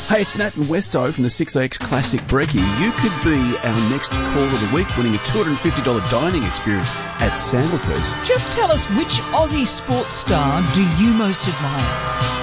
Hey, it's Nat and Westo from the 6AX Classic Brekkie. You could be our next call of the week, winning a $250 dining experience at Sandalford's. Just tell us, which Aussie sports star do you most admire?